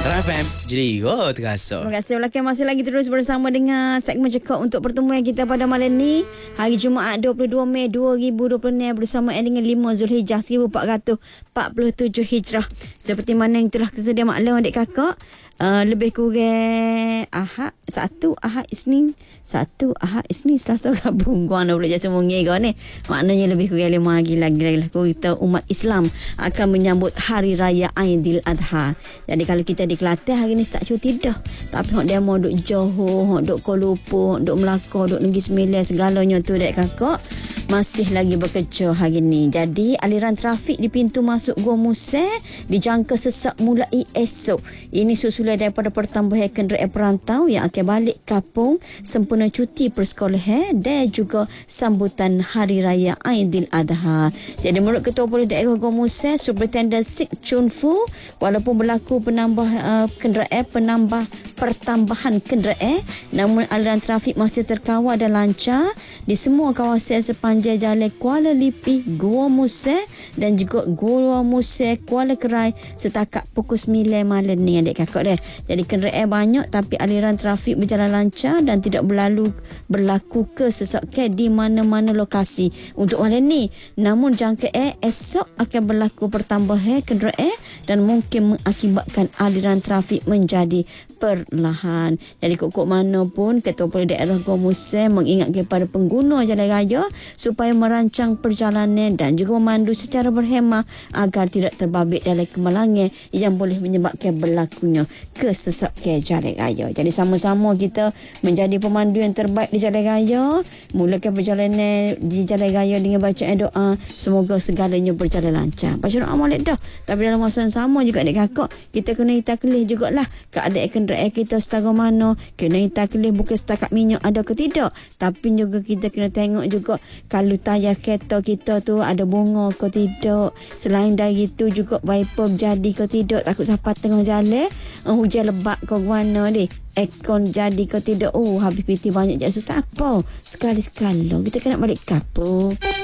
Era FM, jadi terasa. Terima kasih Belakang masih lagi terus bersama dengan segmen cekak untuk pertemuan kita pada malam ni. Hari Jumaat 22 Mei 2026 bersama dengan 5 Zulhijjah 1447 Hijrah. Seperti mana yang telah kesedia maklum adik kakak, lebih kurang Ahad Isnin Selasa gabung gua nak boleh jadi semungi kau ni. Maknanya lebih kurang 5 hari lagi kita umat Islam akan menyambut hari raya Aidil Adha. Jadi kalau kita di Kelantan hari ni start cuti dah. Tapi hok demo duk Johor, hok duk Kuala Lumpur, duk Melaka, duk Negeri Sembilan segalanya tu dek kakak masih lagi bekerja hari ni. Jadi aliran trafik di pintu masuk Gua Musang dijangka sesak mulai esok. Ini susulan daripada pertambahan kenderaan perantau yang akan balik kampung sempena cuti persekolahan dan juga sambutan Hari Raya Aidil Adha. Jadi menurut Ketua Polis Daerah Gua Musang, Superintendent Sik Chun Fu, walaupun berlaku pertambahan kenderaan, namun aliran trafik masih terkawal dan lancar di semua kawasan sepanjang jalan Kuala Lipi, Gua Musang dan juga Gua Musang Kuala Kerai setakat pukul 9 malam ni adik kakak dia. Jadi kenderaan banyak tapi aliran trafik berjalan lancar dan tidak berlaku kesesakan di mana-mana lokasi untuk malam ni. Namun jangkaan esok akan berlaku pertambahan kenderaan dan mungkin mengakibatkan aliran trafik menjadi perlahan. Jadi kok mana pun Ketua Polis Daerah Gua Musang mengingatkan kepada pengguna jalan raya supaya merancang perjalanan dan juga memandu secara berhemah agar tidak terbabit dalam kemalangan yang boleh menyebabkan berlakunya kesesakan jalan raya. Jadi sama-sama kita menjadi pemandu yang terbaik di jalan raya, mulakan perjalanan di jalan raya dengan bacaan doa, semoga segalanya berjalan lancar. Baca doa molek dah. Tapi dalam masa yang sama juga adik kakak, kita kena taklih jugalah keadaan kenderaan kita setara mana. Kena taklih bukan setakat minyak ada ke tidak, tapi juga kita kena tengok juga kalau tayar kereta kita tu ada bunga ke tidak. Selain dari itu juga wiper jadi ke tidak, takut siapa tengah jalan hujan lebat ke mana deh, aircon jadi ke tidak, habis PT banyak jadi suka apa sekali-sekala kita kena balik kapur.